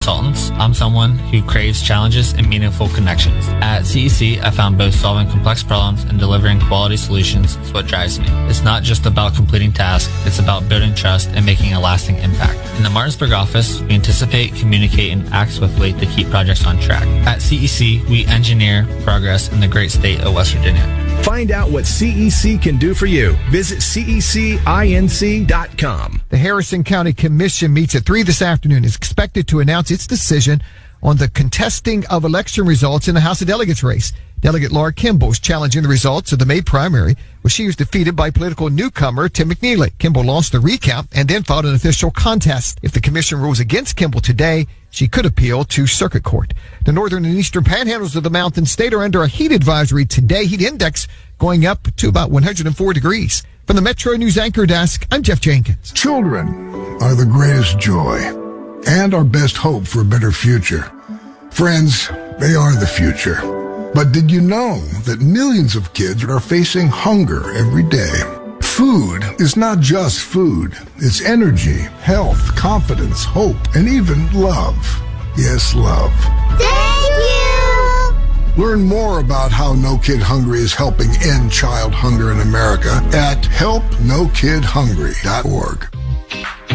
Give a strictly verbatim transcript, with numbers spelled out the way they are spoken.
Consultants, I'm someone who craves challenges and meaningful connections. At C E C, I found both solving complex problems and delivering quality solutions is what drives me. It's not just about completing tasks, it's about building trust and making a lasting impact. In the Martinsburg office, we anticipate, communicate, and act swiftly to keep projects on track. At C E C, we engineer progress in the great state of West Virginia. Find out what C E C can do for you. Visit C E C inc dot com. The Harrison County Commission meets at three this afternoon. Is expected to announce its decision on the contesting of election results in the House of Delegates race. Delegate Laura Kimball is challenging the results of the May primary, where she was defeated by political newcomer Tim McNeely. Kimball lost the recount and then filed an official contest. If the commission rules against Kimball today, she could appeal to circuit court. The northern and eastern panhandles of the Mountain State are under a heat advisory today. Heat index going up to about one hundred four degrees. From the Metro News Anchor Desk, I'm Jeff Jenkins. Children are the greatest joy and our best hope for a better future. Friends, they are the future. But did you know that millions of kids are facing hunger every day? Food is not just food. It's energy, health, confidence, hope, and even love. Yes, love. Thank you! Learn more about how No Kid Hungry is helping end child hunger in America at help no kid hungry dot org.